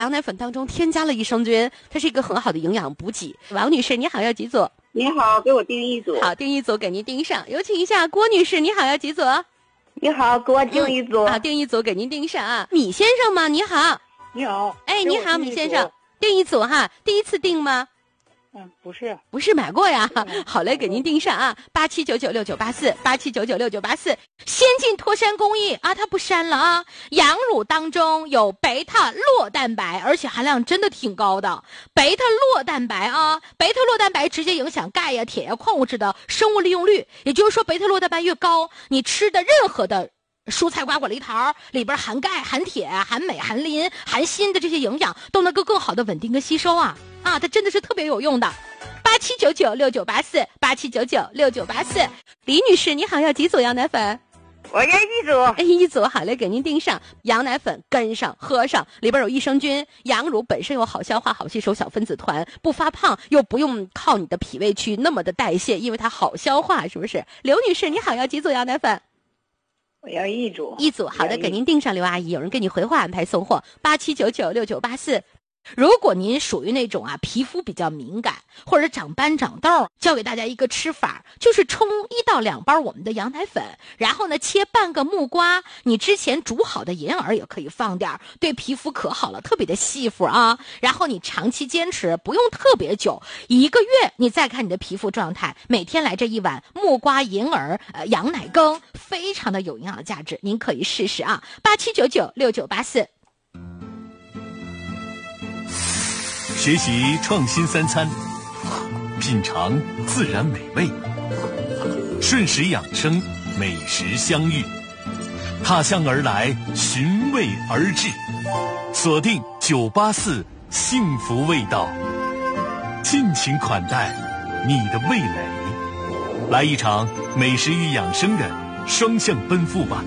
羊奶粉当中添加了益生菌，它是一个很好的营养补给。王女士你好，要几组？ 你好，给我订一组。 好，订一组给您订上。有请一下郭女士，你好，要几组？ 你好，给我订一组。 好，订一组给您订上啊。米先生吗？你好。 你好。 哎，你好，米先生，订一组哈。第一次订吗？ 不是买过呀。好嘞，给您订上啊，87996984，87996984。先进脱山工艺啊，它不删了啊。羊乳当中有贝塔酪蛋白，而且含量真的挺高的。贝塔酪蛋白啊，贝塔酪蛋白直接影响钙呀、铁呀、矿物质的生物利用率。也就是说，贝塔酪蛋白越高，你吃的任何的蔬菜瓜果梨桃里边含钙、含铁、含镁、含磷、含锌的这些营养都能够更好的稳定跟吸收啊，它真的是特别有用的。87996984，87996984。李女士你好，要几组羊奶粉？ 我要一组。 哎，一组好嘞，给您订上。羊奶粉跟上喝上，里边有益生菌，羊乳本身有好消化、好吸收小分子团，不发胖，又不用靠你的脾胃去那么的代谢，因为它好消化，是不是？刘女士你好，要几组羊奶粉？ 我要一组。 一组好的，给您订上。刘阿姨，有人给你回话安排送货，87996984。如果您属于那种皮肤比较敏感或者长斑长痘，教给大家一个吃法，就是冲1到2包我们的羊奶粉，然后呢切半个木瓜，你之前煮好的银耳也可以放点，对皮肤可好了，特别的细肤啊。然后你长期坚持，不用特别久，1个月你再看你的皮肤状态，每天来这一碗木瓜银耳羊奶羹，非常的有营养价值，您可以试试啊。87996984。 学习创新3餐，品尝自然美味，顺时养生，美食相遇，踏向而来，寻味而至，锁定984幸福味道，尽情款待你的味蕾，来一场美食与养生的双向奔赴吧。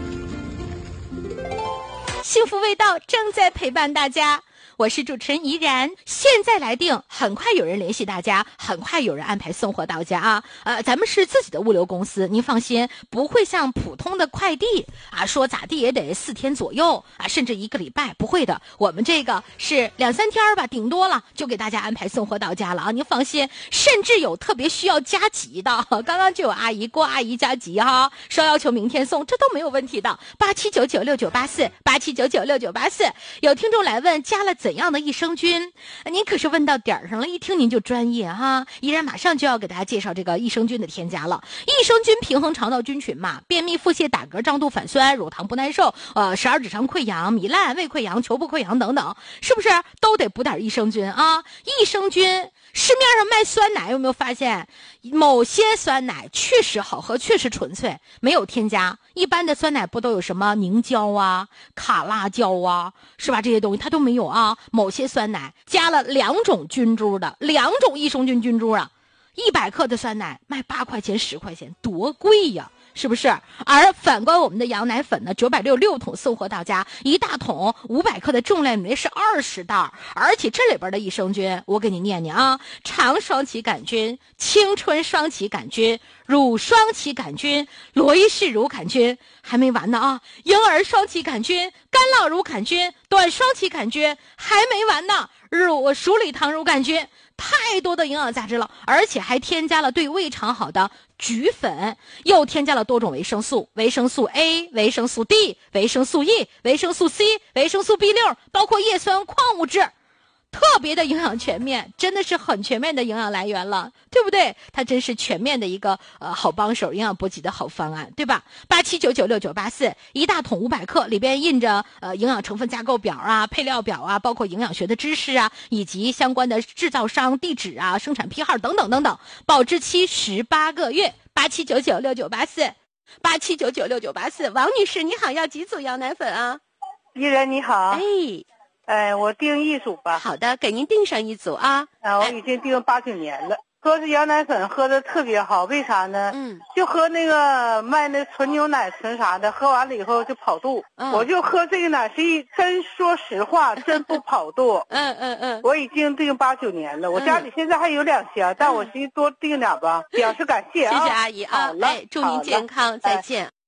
幸福味道正在陪伴大家，我是主持人怡然，现在来订，很快有人联系大家，很快有人安排送货到家啊。咱们是自己的物流公司，您放心，不会像普通的快递说咋地也得4天左右甚至1个礼拜，不会的。我们这个是2-3天吧，顶多了就给大家安排送货到家了啊。您放心，甚至有特别需要加急的，刚刚就有郭阿姨加急说要求明天送，这都没有问题的。87996984，87996984。有听众来问加了怎样的益生菌，您可是问到点儿上了，一听您就专业依然马上就要给大家介绍这个益生菌的添加了。益生菌平衡肠道菌群嘛，便秘、腹泻、打嗝、胀肚、反酸、乳糖不耐受、12指肠溃疡、糜烂、胃溃疡、球部溃疡等等，是不是都得补点益生菌啊？益生菌，市面上卖酸奶有没有发现，某些酸奶确实好喝，确实纯粹，没有添加。一般的酸奶不都有什么凝胶卡辣椒是吧？这些东西它都没有某些酸奶加了2种菌株的2种益生菌菌株100克的酸奶卖8块钱10块钱，多贵呀，是不是？而反观我们的羊奶粉呢，966桶送货到家，一大桶500克的重量里面是20袋，而且这里边的益生菌我给你念念肠双歧杆菌、青春双歧杆菌、乳双歧杆菌、罗伊氏乳杆菌，还没完呢婴儿双歧杆菌、干酪乳杆菌、短双歧杆菌，还没完呢，鼠李糖乳杆菌，太多的营养价值了，而且还添加了对胃肠好的菊粉，又添加了多种维生素，维生素 A、维生素 D、维生素 E、维生素 C、维生素 B6， 包括叶酸矿物质，特别的营养全面，真的是很全面的营养来源了，对不对？它真是全面的一个好帮手，营养补给的好方案，对吧？87996984，一大桶500克，里边印着营养成分架构表配料表包括营养学的知识以及相关的制造商地址生产批号等等等等，保质期18个月。87996984，87996984。王女士你好，要几组羊奶粉啊？ 怡然你好。我订一组吧。 好的，给您订上1组我已经订8、9年了。喝这羊奶粉喝的特别好，为啥呢？就喝那个卖那纯牛奶纯啥的，喝完了以后就跑肚。我就喝这个奶是真说实话，真不跑肚。我已经订8、9年了，我家里现在还有2箱，但我寻思多订点吧，表示感谢谢谢阿姨好了， 祝您健康，再见。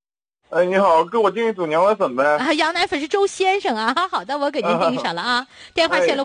你好，给我订一组羊奶粉呗。 羊奶粉是周先生啊，好的，我给您订上了啊。电话线路。